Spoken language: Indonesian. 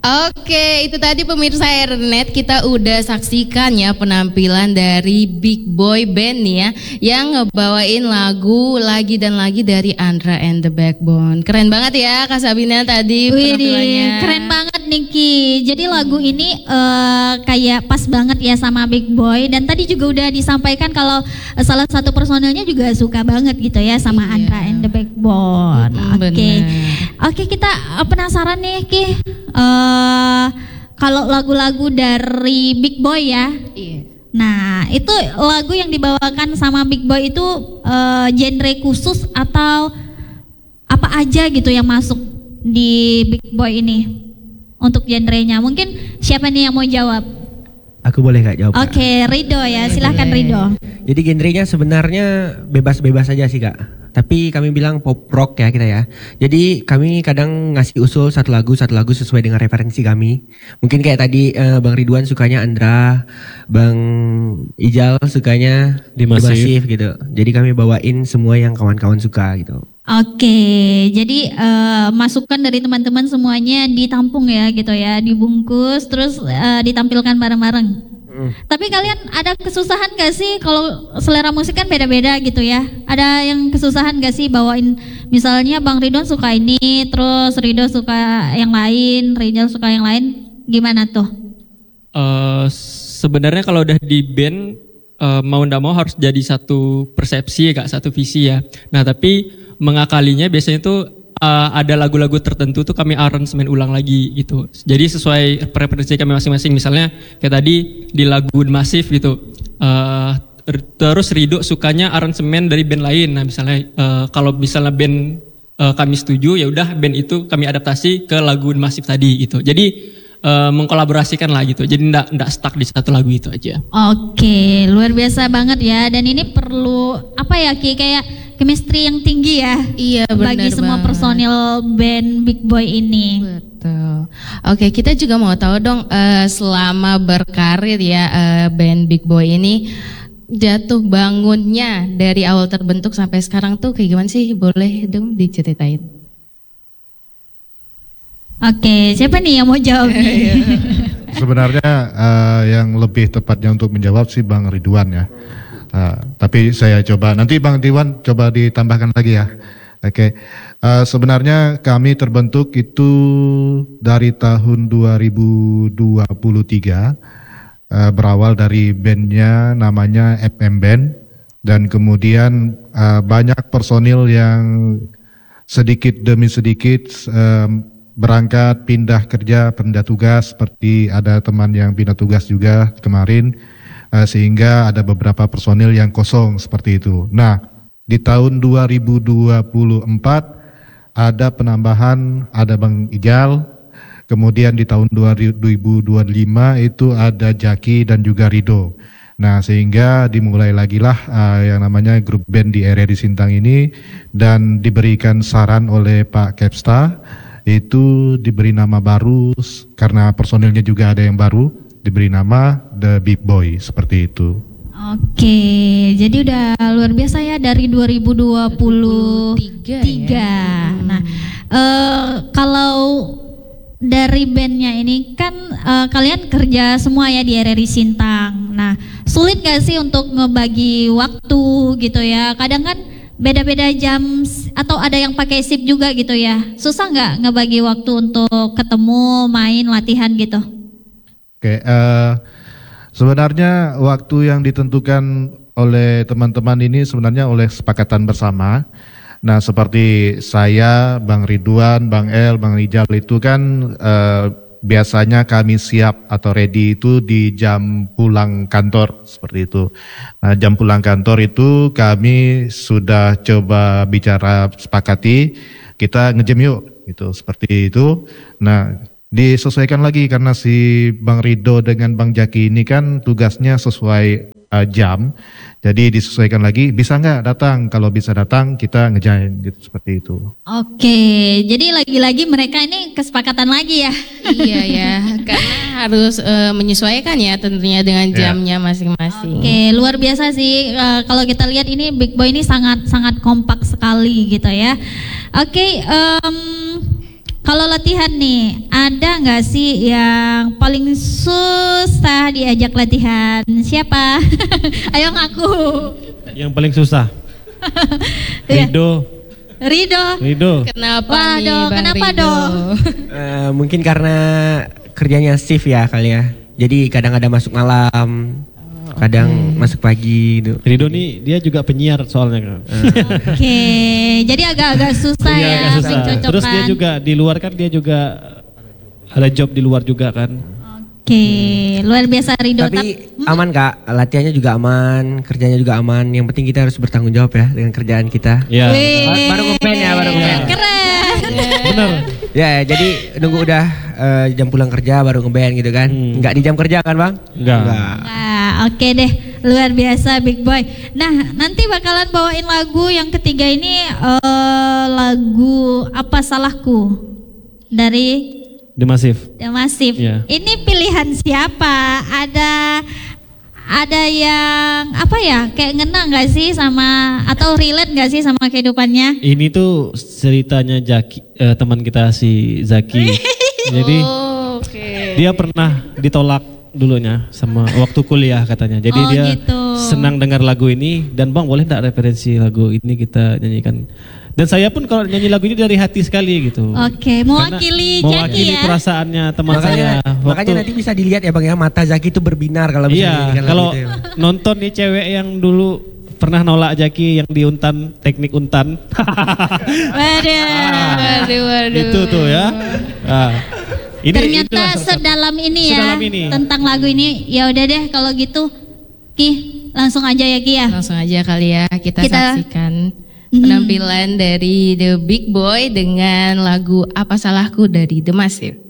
Oke, itu tadi pemirsa Airnet, kita udah saksikan ya penampilan dari Big Boy Band nih ya, yang ngebawain lagu lagi dan lagi dari Andra and the Backbone. Keren banget ya Kak Sabina tadi penampilannya. Keren banget Niki. Jadi lagu ini kayak pas banget ya sama Big Boy, dan tadi juga udah disampaikan kalau salah satu personilnya juga suka banget gitu ya sama Andra and the Backbone. Oke, kita penasaran nih Ki. Kalau lagu-lagu dari Big Boy ya. Iya. Nah, itu lagu yang dibawakan sama Big Boy itu genre khusus atau apa aja gitu yang masuk di Big Boy ini untuk genrenya? Mungkin siapa nih yang mau jawab? Aku boleh gak jawab? Oke, Rido ya, silahkan Rido. Jadi genrenya sebenarnya bebas-bebas saja sih Kak. Tapi kami bilang pop rock ya kita ya. Jadi kami kadang ngasih usul satu lagu sesuai dengan referensi kami. Mungkin kayak tadi Bang Ridwan sukanya Andra, Bang Ijal sukanya Dimasif gitu. Jadi kami bawain semua yang kawan-kawan suka gitu. Oke, jadi masukan dari teman-teman semuanya ditampung ya gitu ya, dibungkus terus ditampilkan bareng-bareng. Tapi kalian ada kesusahan gak sih kalau selera musik kan beda-beda gitu ya? Ada yang kesusahan gak sih bawain, misalnya Bang Ridwan suka ini, terus Rido suka yang lain, Rijal suka yang lain, gimana tuh? Sebenarnya kalau udah di band mau ndak mau harus jadi satu persepsi ya Kak, satu visi ya. Nah tapi mengakalinya biasanya tuh ada lagu-lagu tertentu tuh kami aransemen ulang lagi gitu. Jadi sesuai preferensi kami masing-masing. Misalnya kayak tadi di lagu Masif gitu. Terus Rido sukanya aransemen dari band lain. Nah misalnya kalau misalnya band kami setuju, ya udah band itu kami adaptasi ke lagu Masif tadi gitu. Jadi mengkolaborasikan lah gitu. Jadi ndak stuck di satu lagu itu aja. Oke, luar biasa banget ya. Dan ini perlu apa ya Ki, kayak chemistry yang tinggi ya. Iya, bagi semua personil band Big Boy ini. Betul. Oke, kita juga mau tahu dong selama berkarir ya band Big Boy ini, jatuh bangunnya dari awal terbentuk sampai sekarang tuh kayak gimana sih? Boleh dong diceritain. Oke, siapa nih yang mau jawab nih? Sebenarnya yang lebih tepatnya untuk menjawab sih Bang Ridwan ya. Tapi saya coba, nanti Bang Ridwan coba ditambahkan lagi ya. Oke. Sebenarnya kami terbentuk itu dari tahun 2023, berawal dari bandnya namanya FM Band, dan kemudian banyak personil yang sedikit demi sedikit berangkat, pindah kerja, pindah tugas, seperti ada teman yang pindah tugas juga kemarin, sehingga ada beberapa personil yang kosong seperti itu. Nah, di tahun 2024 ada penambahan, ada Bang Ijal, kemudian di tahun 2025 itu ada Jaki dan juga Rido. Nah, sehingga dimulai lagi lah yang namanya grup band di area di Sintang ini, dan diberikan saran oleh Pak Kepsta, itu diberi nama baru karena personilnya juga ada yang baru, diberi nama The Big Boy seperti itu. Oke, jadi udah luar biasa ya dari 2023. Ya. Nah, kalau dari bandnya ini kan kalian kerja semua ya di RRI Sintang. Nah, sulit gak sih untuk ngebagi waktu gitu ya? Kadang kan beda-beda jam atau ada yang pakai shift juga gitu ya. Susah nggak ngebagi waktu untuk ketemu, main, latihan gitu? Oke, sebenarnya waktu yang ditentukan oleh teman-teman ini sebenarnya oleh kesepakatan bersama. Nah, seperti saya, Bang Ridwan, Bang El, Bang Rijal itu kan biasanya kami siap atau ready itu di jam pulang kantor seperti itu. Nah, jam pulang kantor itu kami sudah coba bicara sepakati, kita nge-jam yuk gitu, seperti itu. Nah, disesuaikan lagi karena si Bang Rido dengan Bang Jaki ini kan tugasnya sesuai jam, jadi disesuaikan lagi, bisa nggak datang, kalau bisa datang kita ngejain gitu, seperti itu. Oke, jadi lagi-lagi mereka ini kesepakatan lagi ya. Iya ya, karena harus menyesuaikan ya tentunya dengan jamnya masing-masing. Oke, luar biasa sih kalau kita lihat ini Big Boy ini sangat kompak sekali gitu ya. Oke, Kalau latihan nih, ada nggak sih yang paling susah diajak latihan? Siapa? Ayo ngaku. Yang paling susah. Iya. Rido. Kenapa nih Waduh, Bang kenapa Rido? dong? Mungkin karena kerjanya shift ya kali ya. Jadi kadang ada masuk malam, kadang masuk pagi gitu. Rido nih dia juga penyiar soalnya kan. Oke, jadi agak-agak susah Iya, ya agak susah. mencocokkan. Terus dia juga di luar kan dia juga ada job di luar juga kan. Oke, luar biasa Rido. Tapi aman Kak, latihannya juga aman, kerjanya juga aman. Yang penting kita harus bertanggung jawab ya dengan kerjaan kita. Iya. Baru ngeband ya, baru ngeband. Keren. Bener. Ya, jadi nunggu udah jam pulang kerja baru ngeband gitu kan. Enggak di jam kerja kan Bang? Enggak. Nah, oke deh, luar biasa Big Boy. Nah, nanti bakalan bawain lagu yang ketiga ini lagu Apa Salahku dari The Massive. The Massive. Iya. Ini pilihan siapa? Ada yang apa ya? Kayak ngena nggak sih sama atau relate nggak sih sama kehidupannya? Ini tuh ceritanya teman kita si Zaki. Jadi dia pernah ditolak dulunya sama waktu kuliah katanya. Jadi Oh, dia gitu. senang dengar lagu ini dan Bang boleh enggak referensi lagu ini kita nyanyikan. Dan saya pun kalau nyanyi lagu ini dari hati sekali gitu. Oke, mewakili Karena Jaki ya. perasaannya teman saya. Makanya nanti bisa dilihat ya Bang ya, mata Zaki itu berbinar kalau bisa Iya, dinyanyikan lagu kalau itu ya. nonton nih cewek yang dulu pernah nolak Jaki yang di Untan, teknik Untan. Waduh. Itu tuh ya. Nah, Ternyata itulah salah satu. sedalam ini ya Sedalam ini. tentang lagu ini. Ya udah deh kalau gitu Ki, langsung aja ya Ki ya. Langsung aja kali ya kita saksikan Mhm. penampilan dari The Big Boy dengan lagu Apa Salahku dari The Massive.